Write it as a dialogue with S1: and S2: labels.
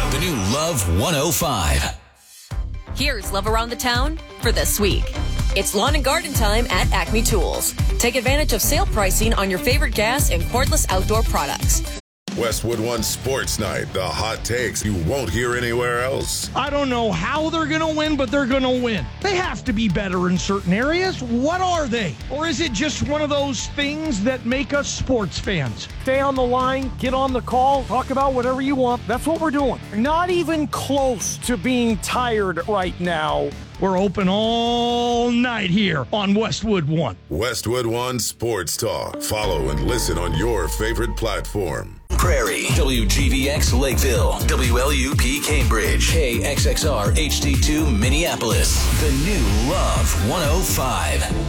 S1: The new Love 105.
S2: Here's Love Around the Town for this week. It's lawn and garden time at Acme Tools. Take advantage of sale pricing on your favorite gas and cordless outdoor products.
S3: Westwood One Sports Night. The hot takes you won't hear anywhere else.
S4: I don't know how they're going to win, but they're going to win. They have to be better in certain areas. What are they? Or is it just one of those things that make us sports fans? Stay on the line, get on the call, talk about whatever you want. That's what we're doing. Not even close to being tired right now. We're open all night here on Westwood One.
S3: Westwood One Sports Talk. Follow and listen on your favorite platform.
S1: Prairie, WGVX Lakeville, WLUP Cambridge, KXXR HD2 Minneapolis. The new Love 105.